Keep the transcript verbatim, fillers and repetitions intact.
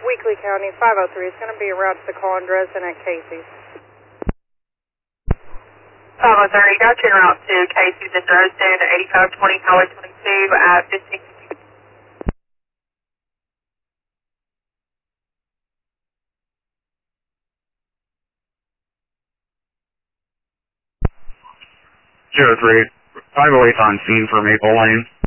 Weakley County, five oh three. It's going to be around to the call on Dresden at Casey's. five oh three, got you en route to Casey's in Dresden, eighty-five twenty, Highway twenty-two at fifteen. Zero three, five oh eight on scene for Maple Lane.